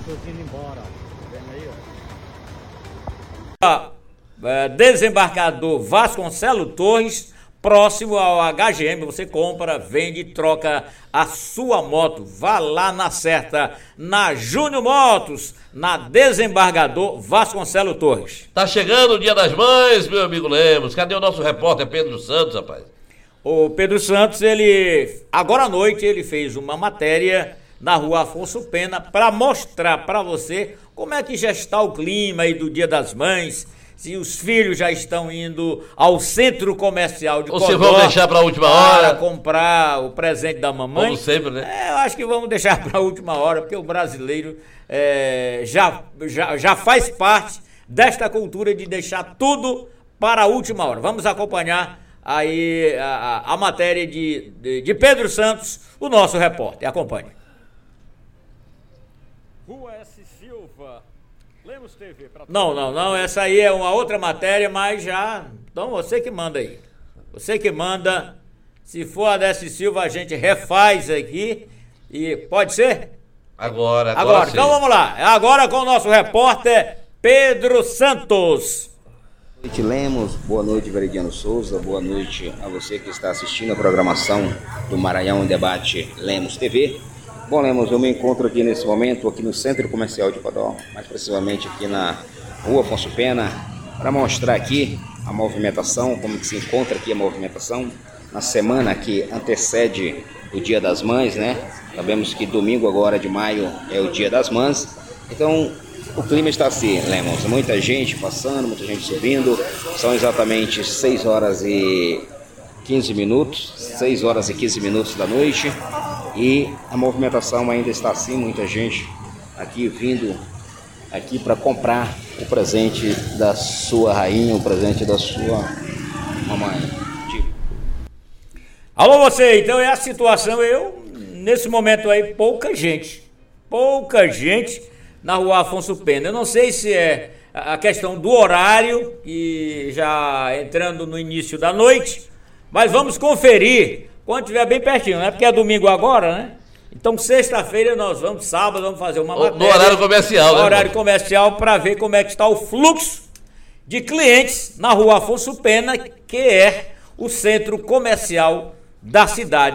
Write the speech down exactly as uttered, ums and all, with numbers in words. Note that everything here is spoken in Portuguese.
Santos indo embora. Vendo aí, ó. Desembargador Vasconcelos Torres, próximo ao H G M, você compra, vende, troca a sua moto. Vá lá na certa, na Júnior Motos, na Desembargador Vasconcelos Torres. Tá chegando o Dia das Mães, meu amigo Lemos. Cadê o nosso repórter Pedro Santos, rapaz? O Pedro Santos, ele agora à noite ele fez uma matéria na Rua Afonso Pena para mostrar para você como é que já está o clima aí do Dia das Mães. Se os filhos já estão indo ao centro comercial de Codó. Ou se vão deixar para a última hora? Para comprar o presente da mamãe. Como sempre, né? É, eu acho que vamos deixar para a última hora, porque o brasileiro é, já, já, já faz parte desta cultura de deixar tudo para a última hora. Vamos acompanhar aí a, a, a matéria de, de, de Pedro Santos, o nosso repórter. Acompanhe. Rua S. Silva. Lemos T V. Pra não, não, não, essa aí é uma outra matéria, mas já... Então você que manda aí. Você que manda. Se for a Décio Silva, a gente refaz aqui. E pode ser? Agora, agora, agora sim. Então vamos lá. Agora com o nosso repórter Pedro Santos. Boa noite, Lemos. Boa noite, Veridiano Souza. Boa noite a você que está assistindo a programação do Maranhão em Debate Lemos T V. Bom, Lemos, eu me encontro aqui nesse momento, aqui no Centro Comercial de Codó, mais precisamente aqui na Rua Afonso Pena, para mostrar aqui a movimentação, como que se encontra aqui a movimentação na semana que antecede o Dia das Mães, né? Sabemos que domingo agora de maio é o Dia das Mães, então o clima está assim, Lemos, muita gente passando, muita gente subindo, são exatamente seis horas e quinze minutos, seis horas e quinze minutos da noite. E a movimentação ainda está assim, muita gente aqui vindo aqui para comprar o presente da sua rainha, o presente da sua mamãe. Alô você, então é a situação, eu, nesse momento aí, pouca gente, pouca gente na Rua Afonso Pena. Eu não sei se é a questão do horário, e já entrando no início da noite, mas vamos conferir quando estiver bem pertinho, né? Porque é domingo agora, né? Então, sexta-feira nós vamos, sábado, vamos fazer uma matéria. No horário comercial, No né? horário comercial, para ver como é que está o fluxo de clientes na Rua Afonso Pena, que é o centro comercial da cidade.